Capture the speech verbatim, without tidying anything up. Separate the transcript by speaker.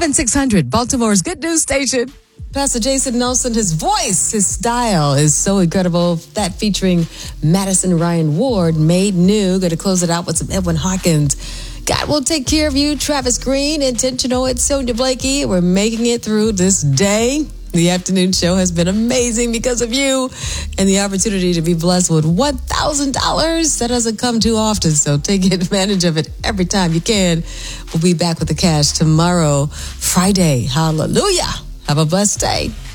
Speaker 1: seven six hundred, Baltimore's Good News Station. Pastor Jason Nelson, his voice, his style is so incredible. That featuring Madison Ryan Ward, Made New. Going to close it out with some Edwin Hawkins. God will take care of you. Travis Green, Intentional. It's Sonia Blakey. We're making it through this day. The afternoon show has been amazing because of you and the opportunity to be blessed with one thousand dollars. That doesn't come too often, so take advantage of it every time you can. We'll be back with the cash tomorrow, Friday. Hallelujah. Have a blessed day.